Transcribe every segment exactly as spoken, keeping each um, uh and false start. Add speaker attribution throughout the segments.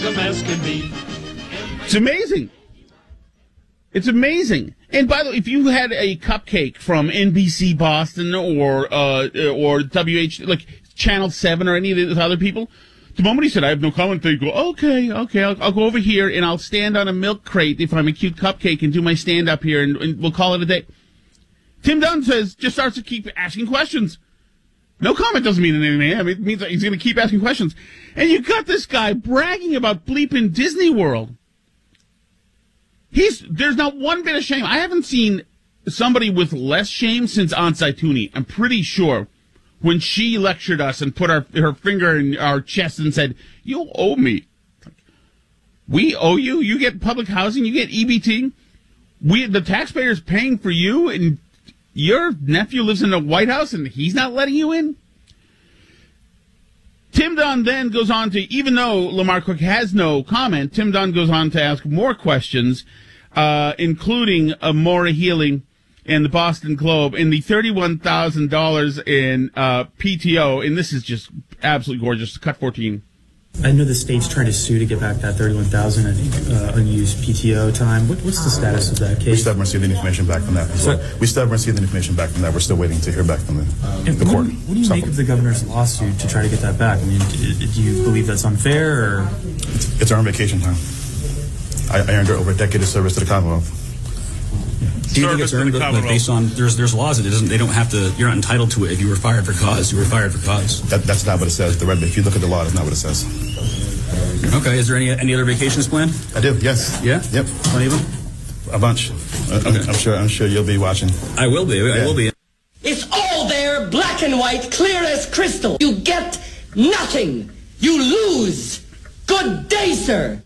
Speaker 1: The best can be.
Speaker 2: It's amazing. It's amazing. And by the way, if you had a cupcake from N B C Boston or uh, or W H, like Channel seven or any of these other people, the moment he said, I have no comment, they go, okay, okay, I'll, I'll go over here and I'll stand on a milk crate if I'm a cute cupcake and do my stand-up here and, and we'll call it a day. Tim Dunn says, just starts to keep asking questions. No comment doesn't mean anything. I mean, it means that he's going to keep asking questions. And you got this guy bragging about bleeping Disney World. He's, there's not one bit of shame. I haven't seen somebody with less shame since Aunt Zaituni. I'm pretty sure when she lectured us and put our, her finger in our chest and said, you owe me. We owe you? You get public housing? You get E B T? We, the taxpayers paying for you, and your nephew lives in the White House and he's not letting you in? Tim Dunn then goes on to, even though Lamar Cook has no comment, Tim Dunn goes on to ask more questions, uh, including uh, Maura Healey and the Boston Globe and the thirty-one thousand dollars in uh, P T O. And this is just absolutely gorgeous. Cut fourteen.
Speaker 3: I know the state's trying to sue to get back that thirty-one thousand dollars, I think, uh, unused P T O time. What, what's the status of that case?
Speaker 4: We still haven't received any information back from that. So, we still haven't received any information back from that. We're still waiting to hear back from the,
Speaker 3: um,
Speaker 4: the
Speaker 3: what
Speaker 4: court.
Speaker 3: Do you, what do you make of the governor's lawsuit to try to get that back? I mean, do, do you believe that's unfair? Or?
Speaker 4: It's, it's earned vacation time. I, I earned over a decade of service to the Commonwealth.
Speaker 5: Do you think it's earned, but, but based on there's there's laws that it doesn't they don't have to you're not entitled to it if you were fired for cause you were fired for cause.
Speaker 4: That, that's not what it says. The red, if you look at the law, that's not what it says.
Speaker 5: Okay, is there any any other vacations planned?
Speaker 4: I do. Yes.
Speaker 5: Yeah.
Speaker 4: Yep.
Speaker 5: Plenty of them.
Speaker 4: A bunch. Uh, okay. I'm sure. I'm sure you'll be watching.
Speaker 5: I will be. I
Speaker 4: yeah.
Speaker 5: will be.
Speaker 6: It's all there, black and white, clear as crystal. You get nothing. You lose. Good day, sir.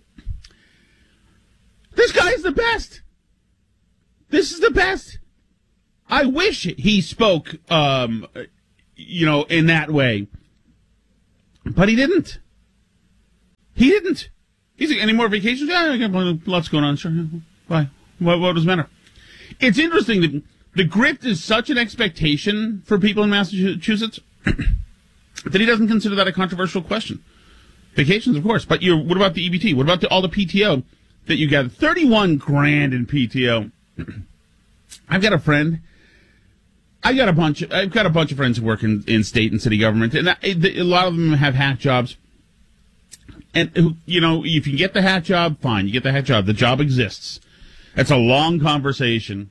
Speaker 2: This guy is the best. This is the best. I wish he spoke, um, you know, in that way. But he didn't. He didn't. He's like, any more vacations? Yeah, I got lots going on. Sure. Bye. What, what does it matter? It's interesting that the grift is such an expectation for people in Massachusetts that he doesn't consider that a controversial question. Vacations, of course. But you're, what about the E B T? What about the, all the P T O that you got? thirty-one grand in P T O. I've got a friend. I got a bunch. Of, I've got a bunch of friends who work in, in state and city government, and I, a lot of them have hack jobs. And you know, if you get the hack job, fine. You get the hack job. The job exists. That's a long conversation.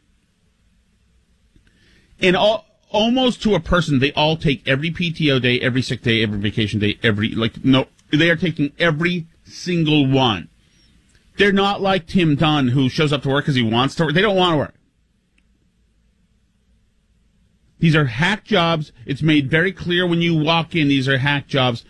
Speaker 2: And all, almost to a person, they all take every P T O day, every sick day, every vacation day, every like no. They are taking every single one. They're not like Tim Dunn, who shows up to work because he wants to work. They don't want to work. These are hack jobs. It's made very clear when you walk in, these are hack jobs.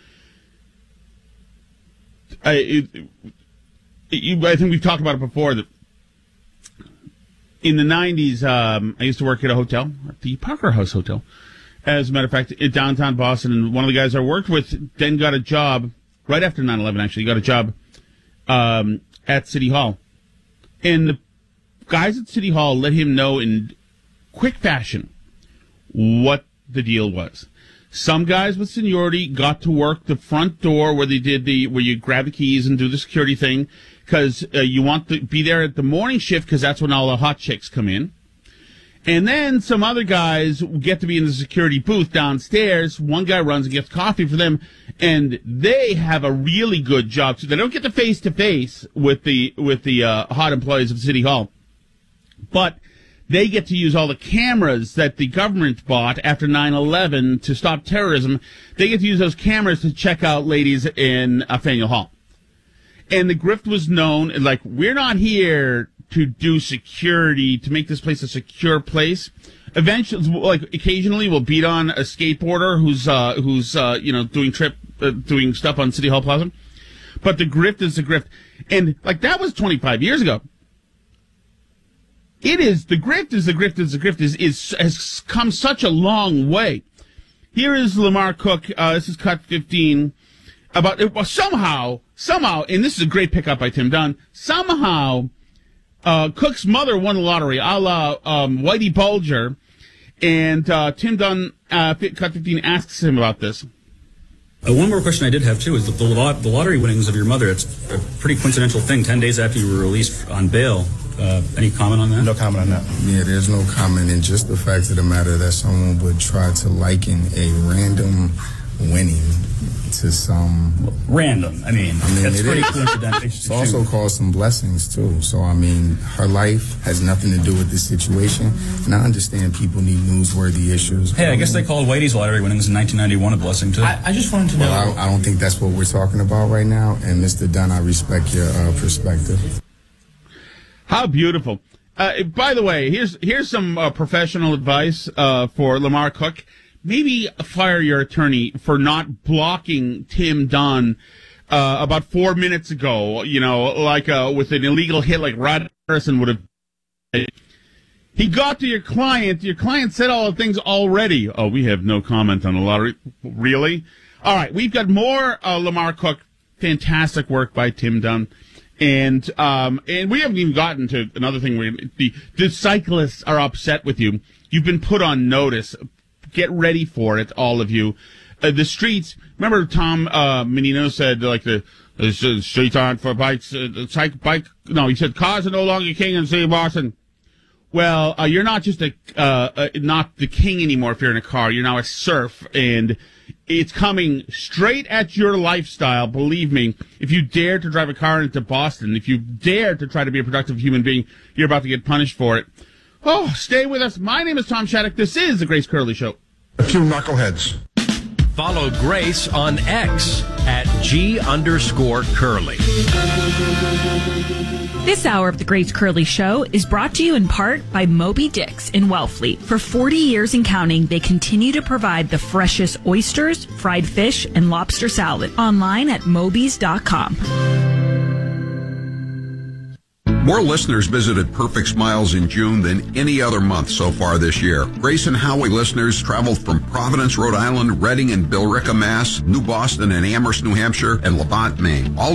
Speaker 2: I, it, it, I think we've talked about it before. That in the nineties, um, I used to work at a hotel, at the Parker House Hotel. As a matter of fact, in downtown Boston, and one of the guys I worked with then got a job, right after nine eleven, actually, got a job um, at City Hall. And the guys at City Hall let him know in quick fashion what the deal was. Some guys with seniority got to work the front door where they did the, where you grab the keys and do the security thing, because uh, you want to be there at the morning shift because that's when all the hot chicks come in. And then some other guys get to be in the security booth downstairs. One guy runs and gets coffee for them, and they have a really good job too. They don't get the face to face with the with the uh, hot employees of City Hall, but they get to use all the cameras that the government bought after nine eleven to stop terrorism. They get to use those cameras to check out ladies in uh, Faneuil Hall. And the grift was known, like, we're not here to do security, to make this place a secure place. Eventually, like, occasionally we'll beat on a skateboarder who's, uh, who's, uh, you know, doing trip, uh, doing stuff on City Hall Plaza. But the grift is the grift. And, like, that was twenty-five years ago. It is, the grift is the grift is the grift is, is, has come such a long way. Here is Lamar Cook, uh, this is cut fifteen, about, well, somehow, somehow, and this is a great pickup by Tim Dunn, somehow, uh, Cook's mother won the lottery, a la, um, Whitey Bulger, and, uh, Tim Dunn, uh, cut fifteen asks him about this.
Speaker 5: Uh, one more question I did have, too, is the, the, lot, the lottery winnings of your mother. It's a pretty coincidental thing, ten days after you were released on bail. Uh, any comment on that?
Speaker 4: No comment on that.
Speaker 1: Yeah, there's no comment. And just the fact of the matter that someone would try to liken a random winning to some...
Speaker 5: Random. I mean, I mean it's pretty is. coincidental.
Speaker 1: It's also caused some blessings, too. So, I mean, her life has nothing to do with this situation. And I understand people need newsworthy issues.
Speaker 5: Hey, I guess they called Whitey's lottery winnings in nineteen ninety-one a blessing, too.
Speaker 3: I, I just wanted to know...
Speaker 1: Well, I, I don't think that's what we're talking about right now. And, Mister Dunn, I respect your uh, perspective.
Speaker 2: How beautiful. Uh, by the way, here's here's some uh, professional advice uh, for Lamar Cook. Maybe fire your attorney for not blocking Tim Dunn uh, about four minutes ago, you know, like uh, with an illegal hit like Rod Harrison would have. He got to your client. Your client said all the things already. Oh, we have no comment on the lottery. Really? All right, we've got more uh, Lamar Cook. Fantastic work by Tim Dunn. And um, and we haven't even gotten to another thing where the, the cyclists are upset with you. You've been put on notice. Get ready for it, all of you. Uh, the streets, remember Tom uh, Menino said, like, the, the streets aren't for bikes, uh, the cycle, bike, no, he said, cars are no longer king in the city of Boston. Well, uh, you're not just a, uh, uh, not the king anymore if you're in a car. You're now a serf, and it's coming straight at your lifestyle, believe me. If you dare to drive a car into Boston, if you dare to try to be a productive human being, you're about to get punished for it. Oh, stay with us. My name is Tom Shattuck. This is The Grace Curley Show.
Speaker 7: A few knuckleheads.
Speaker 8: Follow Grace on X at G underscore Curly.
Speaker 9: This hour of The Grace Curley Show is brought to you in part by Moby Dick's in Wellfleet. For forty years and counting, they continue to provide the freshest oysters, fried fish, and lobster salad. Online at mobys dot com.
Speaker 10: More listeners visited Perfect Smiles in June than any other month so far this year. Grace and Howie listeners traveled from Providence, Rhode Island, Reading and Billerica, Mass., New Boston and Amherst, New Hampshire, and Levant, Maine. All